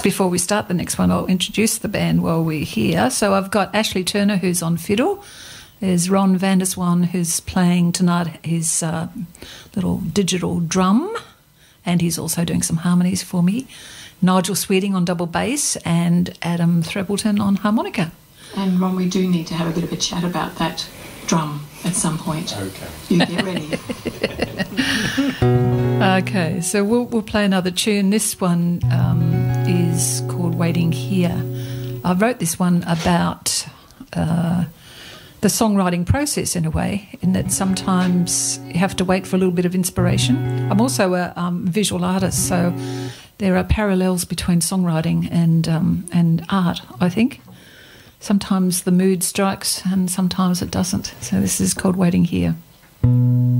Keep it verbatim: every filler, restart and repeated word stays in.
before we start the next one, I'll introduce the band while we're here. So I've got Ashley Turner, who's on fiddle. There's Ron van der Swan, who's playing tonight his uh, little digital drum, and he's also doing some harmonies for me. Nigel Sweeting on double bass and Adam Threppleton on harmonica. And Ron, we do need to have a bit of a chat about that drum at some point. Okay. You get ready. Okay, so we'll, we'll play another tune. This one um, is called Waiting Here. I wrote this one about uh, the songwriting process in a way, in that sometimes you have to wait for a little bit of inspiration. I'm also a um, visual artist, so there are parallels between songwriting and um, and art, I think. Sometimes the mood strikes and sometimes it doesn't. So this is called Waiting Here.